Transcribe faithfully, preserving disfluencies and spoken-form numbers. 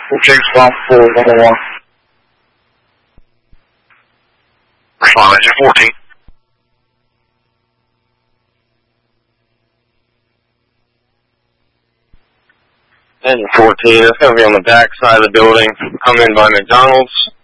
James Bond four one oh one. Respond, engine fourteen. Engine fourteen, it's going to be on the back side of the building. Come in by McDonald's.